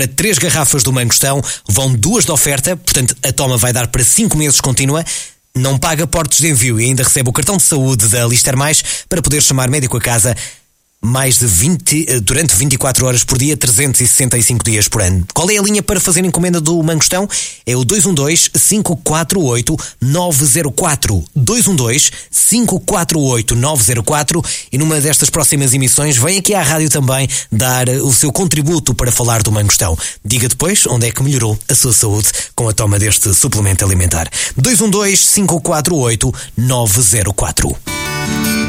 para 3 garrafas do Mangostão. Vão 2 de oferta, portanto a toma vai dar para 5 meses contínua. Não paga portos de envio e ainda recebe o cartão de saúde da Lister Mais para poder chamar médico a casa durante 24 horas por dia, 365 dias por ano. Qual é a linha para fazer encomenda do Mangostão? É o 212-548-904. 212-548-904. E numa destas próximas emissões vem aqui à rádio também dar o seu contributo para falar do Mangostão. Diga depois onde é que melhorou a sua saúde com a toma deste suplemento alimentar. 212-548-904.